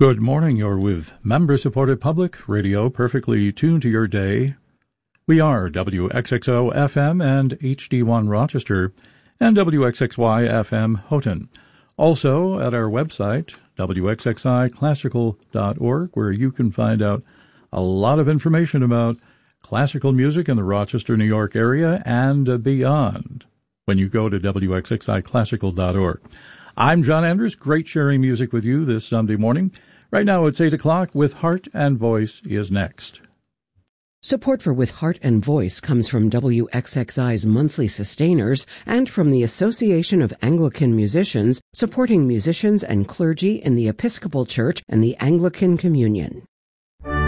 Good morning. You're with member-supported public radio, perfectly tuned to your day. We are WXXO FM and HD1 Rochester and WXXY FM Houghton. Also at our website, WXXIClassical.org, where you can find out a lot of information about classical music in the Rochester, New York area and beyond when you go to WXXIClassical.org. I'm John Anders. Great sharing music with you this Sunday morning. Right now it's 8 o'clock with Heart and Voice is next. Support for With Heart and Voice comes from WXXI's monthly sustainers and from the Association of Anglican Musicians, supporting musicians and clergy in the Episcopal Church and the Anglican Communion.